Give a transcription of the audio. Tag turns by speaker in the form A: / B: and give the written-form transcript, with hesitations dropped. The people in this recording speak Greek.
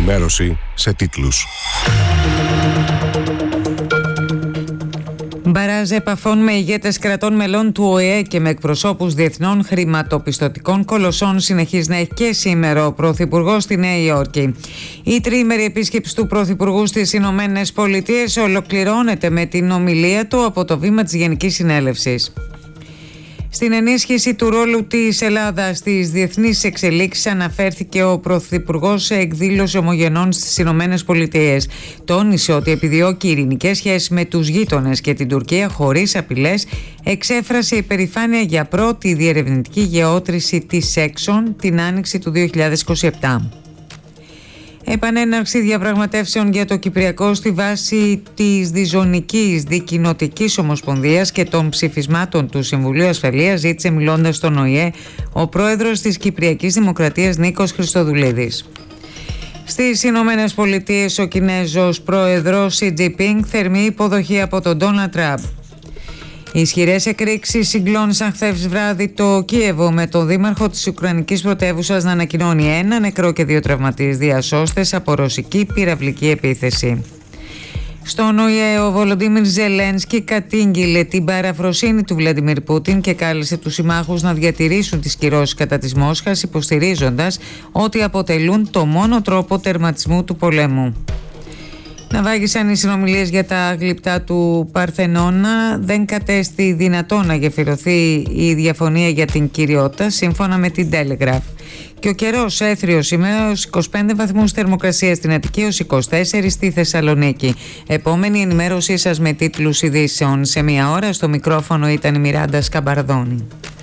A: ενημέρωση σε τίτλους.
B: Μπαράζ επαφών με ηγέτες κρατών μελών του ΟΗΕ και με εκπροσώπους διεθνών χρηματοπιστωτικών κολοσσών συνεχίζει να έχει και σήμερα ο Πρωθυπουργός στη Νέα Υόρκη. Η τριήμερη επίσκεψη του Πρωθυπουργού στις Ηνωμένες Πολιτείες ολοκληρώνεται με την ομιλία του από το βήμα της Γενικής Συνέλευσης. Στην ενίσχυση του ρόλου της Ελλάδας στις διεθνείς εξελίξεις αναφέρθηκε ο Πρωθυπουργός σε εκδήλωση ομογενών στις Ηνωμένες Πολιτείες. Τόνισε ότι επιδιώκει ειρηνικές σχέσεις με τους γείτονες και την Τουρκία χωρίς απειλές, εξέφρασε υπερηφάνεια για πρώτη διερευνητική γεώτρηση της Exxon την άνοιξη του 2027. Επανέναρξη διαπραγματεύσεων για το Κυπριακό στη βάση της Διζωνικής Δικοινοτικής Ομοσπονδίας και των ψηφισμάτων του Συμβουλίου Ασφαλείας ζήτησε, μιλώντας στον ΟΗΕ, ο πρόεδρος της Κυπριακής Δημοκρατίας Νίκος Χριστοδουλίδης. Στις Ηνωμένες Πολιτείες ο Κινέζος πρόεδρος Σι Τζινπίνγκ θερμή υποδοχή από τον Ντόναλντ Τραμπ. Οι ισχυρές εκρήξεις συγκλώνησαν χθες βράδυ το Κίεβο, με τον δήμαρχο της Ουκρανικής πρωτεύουσας να ανακοινώνει 1 νεκρό και 2 τραυματίες διασώστες από ρωσική πυραυλική επίθεση. Στον ΟΗΕ ο Βολοντίμιρ Ζελένσκι κατήγγειλε την παραφροσύνη του Βλαντιμίρ Πούτιν και κάλεσε τους συμμάχους να διατηρήσουν τις κυρώσεις κατά της Μόσχας, υποστηρίζοντας ότι αποτελούν το μόνο τρόπο τερματισμού του πολέμου. Ναυάγησαν οι συνομιλίες για τα γλυπτά του Παρθενώνα. Δεν κατέστη δυνατό να γεφυρωθεί η διαφωνία για την κυριότητα, σύμφωνα με την Telegraph. Και ο καιρός έθριος σήμερα, ως 25 βαθμούς θερμοκρασία στην Αττική, ως 24 στη Θεσσαλονίκη. Επόμενη ενημέρωσή σας με τίτλους ειδήσεων σε 1 ώρα. Στο μικρόφωνο ήταν η Μιράντα Σκαμπαρδόνη.